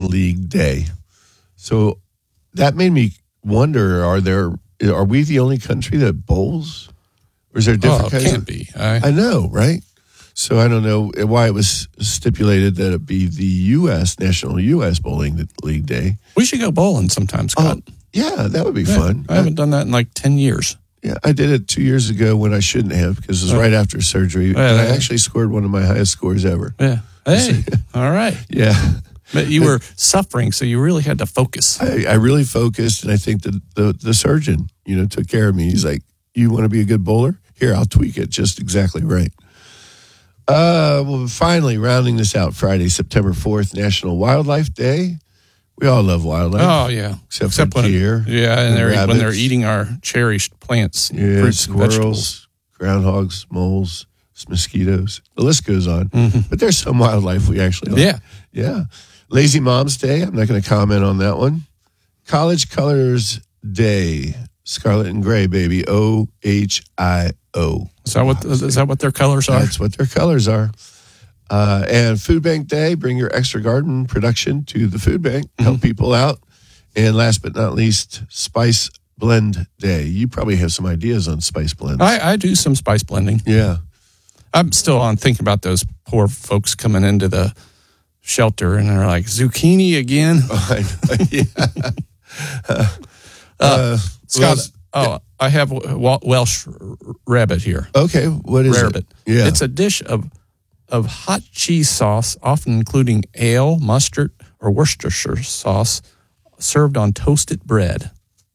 League Day. So that made me wonder, are we the only country that bowls? Or is there different kinds? It can't be. I know, right? So I don't know why it was stipulated that it be the National U.S. Bowling League Day. We should go bowling sometime, Scott. Yeah, that would be fun. I haven't done that in like 10 years. Yeah, I did it 2 years ago when I shouldn't have because it was right after surgery. And I actually scored one of my highest scores ever. Yeah. Hey, all right. Yeah. But you were suffering, so you really had to focus. I really focused, and I think that the surgeon, took care of me. He's like, you want to be a good bowler? Here, I'll tweak it just exactly right. Well, finally, rounding this out, Friday, September 4th, National Wildlife Day. We all love wildlife. Oh, yeah. Except for deer. And when they're eating our cherished plants. Yeah, fruits, squirrels, groundhogs, moles, mosquitoes. The list goes on. Mm-hmm. But there's some wildlife we actually like. Yeah. Lazy Mom's Day. I'm not going to comment on that one. College Colors Day. Scarlet and Gray, baby. OHIO. Is that what their colors are? That's what their colors are. And Food Bank Day, bring your extra garden production to the food bank, help people out. And last but not least, Spice Blend Day. You probably have some ideas on spice blends. I do some spice blending. Yeah. I'm still on thinking about those poor folks coming into the shelter and they're like, zucchini again? Scott, I have Welsh rabbit here. Okay, what is rabbit. It? Yeah. It's a dish of hot cheese sauce, often including ale, mustard, or Worcestershire sauce, served on toasted bread.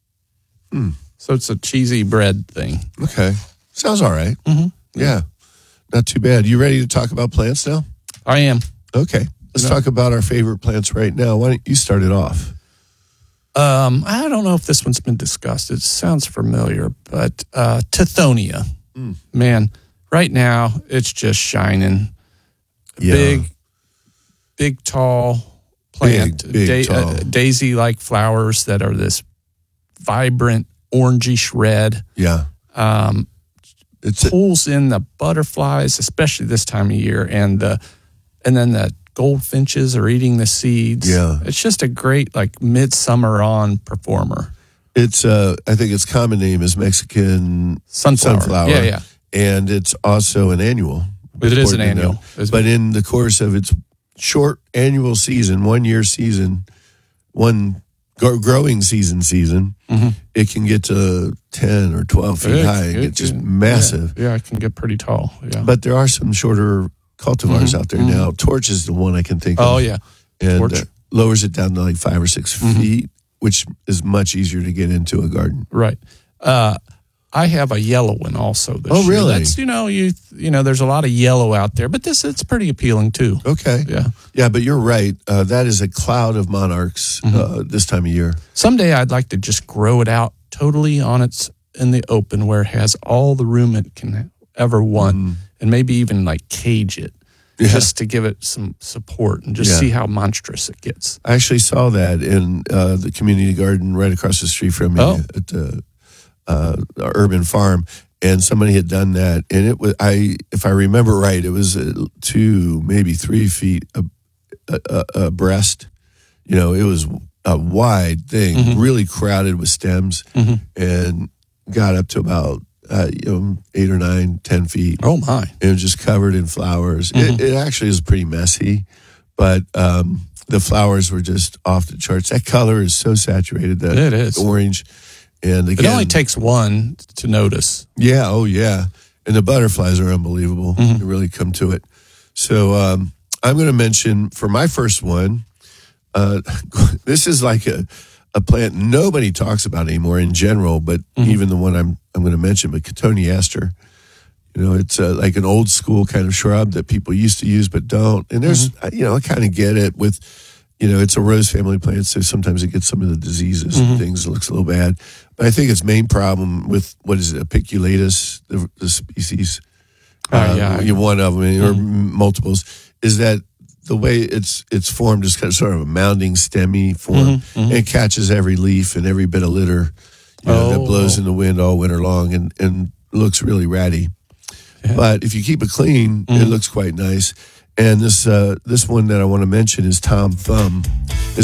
So it's a cheesy bread thing. Okay. Sounds all right. Mm-hmm. Yeah. Not too bad. You ready to talk about plants now? I am. Okay. Let's talk about our favorite plants right now. Why don't you start it off? I don't know if this one's been discussed. It sounds familiar, but Tithonia. Man, right now it's just shining. Yeah. Big, tall plant. Big, tall. Daisy-like flowers that are this vibrant orangish red. Yeah. It pulls in the butterflies, especially this time of year, and then the goldfinches are eating the seeds. Yeah. It's just a great midsummer on performer. It's I think its common name is Mexican sunflower. Yeah. And it's also an annual. It is an annual. But in the course of its short annual season, 1 year season, one growing season, it can get to 10 or 12 feet high. It's just massive. Yeah, it can get pretty tall. Yeah. But there are some shorter cultivars out there now. Torch is the one I can think of. Oh, yeah. And lowers it down to like 5 or 6 feet, which is much easier to get into a garden. Right. I have a yellow one also this year. Oh, really? That's, there's a lot of yellow out there, but it's pretty appealing too. Okay. Yeah. Yeah, but you're right. That is a cloud of monarchs this time of year. Someday I'd like to just grow it out totally in the open where it has all the room it can ever want, and maybe even cage it. Yeah. Just to give it some support and just see how monstrous it gets. I actually saw that in the community garden right across the street from me at the urban farm, and somebody had done that, and it was if I remember right, it was 2, maybe 3 feet abreast. It was a wide thing, really crowded with stems, and got up to about 8 or 9, 10 feet. Oh my! It was just covered in flowers. It actually is pretty messy, but the flowers were just off the charts. That color is so saturated. That it is orange. And again, it only takes one to notice. Yeah, oh yeah. And the butterflies are unbelievable. They really come to it. So I'm going to mention for my first one, this is like a plant nobody talks about anymore in general, but even the one I'm going to mention, but Cotoneaster. It's like an old school kind of shrub that people used to use but don't. And there's, I kind of get it with, it's a rose family plant, so sometimes it gets some of the diseases and things. It looks a little bad. But I think its main problem with, Apiculatus, the species, one of them, or multiples, is that the way it's formed is kind of sort of a mounding, stemmy form. And it catches every leaf and every bit of litter that blows in the wind all winter long and looks really ratty. Yeah. But if you keep it clean, it looks quite nice. And this one that I want to mention is Tom Thumb.